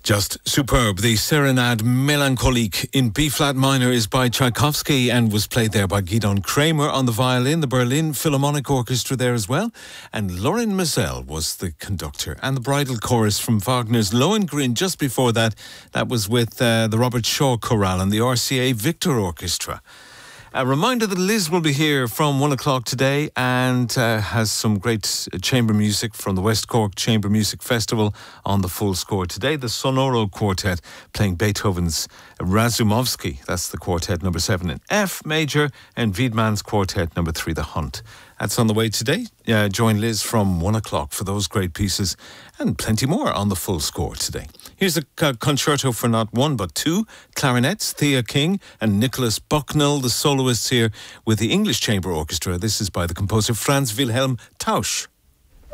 Just superb. The Serenade Melancholique in B-flat minor is by Tchaikovsky and was played there by Gidon Kramer on the violin, the Berlin Philharmonic Orchestra there as well, and Lorin Maazel was the conductor, and the bridal chorus from Wagner's Lohengrin just before that was with the Robert Shaw Chorale and the RCA Victor Orchestra. A reminder that Liz will be here from 1 o'clock today and has some great chamber music from the West Cork Chamber Music Festival on the full score today. The Sonoro Quartet playing Beethoven's Razumovsky, that's the quartet number 7 in F major, and Wiedmann's quartet number 3, The Hunt. That's on the way today. Join Liz from 1 o'clock for those great pieces and plenty more on the full score today. Here's a concerto for not one but two clarinets, Thea King and Nicholas Bucknell, the soloists here with the English Chamber Orchestra. This is by the composer Franz Wilhelm Tausch.